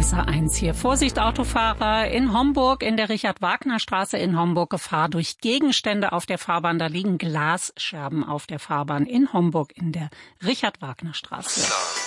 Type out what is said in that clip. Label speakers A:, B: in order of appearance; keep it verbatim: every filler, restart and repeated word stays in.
A: S R eins hier. Vorsicht Autofahrer in Homburg, in der Richard-Wagner-Straße in Homburg. Gefahr durch Gegenstände auf der Fahrbahn. Da liegen Glasscherben auf der Fahrbahn in Homburg in der Richard-Wagner-Straße.